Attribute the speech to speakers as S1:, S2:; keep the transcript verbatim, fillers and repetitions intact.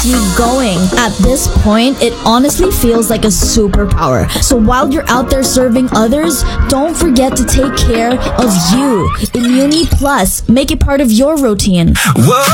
S1: keeps you going. At this point, it honestly feels like a superpower. So while you're out there serving others, don't forget to take care of you. Immuni Plus, make it part of your routine.
S2: Whoa.